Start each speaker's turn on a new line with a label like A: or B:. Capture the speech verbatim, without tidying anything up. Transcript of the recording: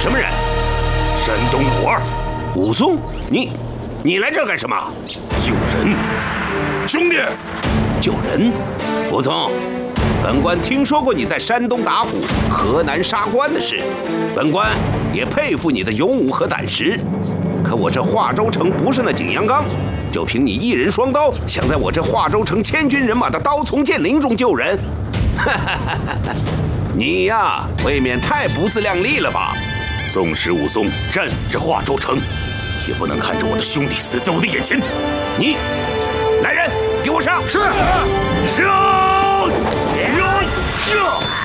A: 什么人？山东武二，武松，你，你来这儿干什么？救人，兄弟，救人。武松，本官听说过你在山东打虎、河南杀官的事，本官也佩服你的勇武和胆识。可我这华州城不是那景阳冈，就凭你一人双刀，想在我这华州城千军人马的刀从剑林中救人？哈哈哈哈！你呀，未免太不自量力了吧！纵使武松战死这华州城，也不能看着我的兄弟死在我的眼前。你，来人，给我上！是，上！上！